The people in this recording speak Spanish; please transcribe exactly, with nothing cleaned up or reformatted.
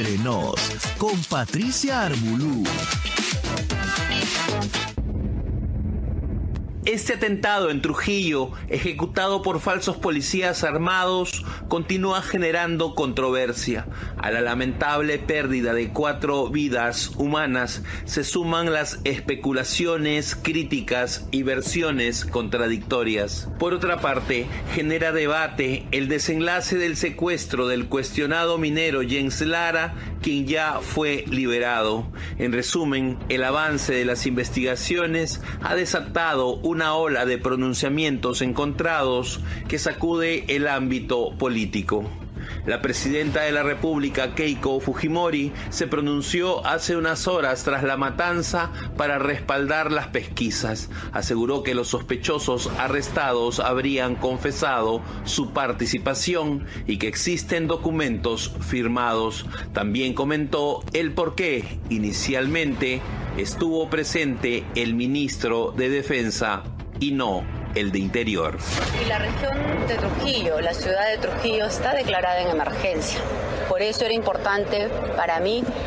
Entre Nos, con Patricia Armbulú. Este atentado en Trujillo, ejecutado por falsos policías armados, continúa generando controversia. A la lamentable pérdida de cuatro vidas humanas se suman las especulaciones, críticas y versiones contradictorias. Por otra parte, genera debate el desenlace del secuestro del cuestionado minero Jens Lara, quien ya fue liberado. En resumen, el avance de las investigaciones ha desatado una ola de pronunciamientos encontrados que sacude el ámbito político. La presidenta de la República, Keiko Fujimori, se pronunció hace unas horas tras la matanza para respaldar las pesquisas. Aseguró que los sospechosos arrestados habrían confesado su participación y que existen documentos firmados. También comentó el por qué inicialmente estuvo presente el ministro de Defensa y no el de Interior. Y la región de Trujillo, la ciudad de Trujillo, está declarada en emergencia. Por eso era importante para mí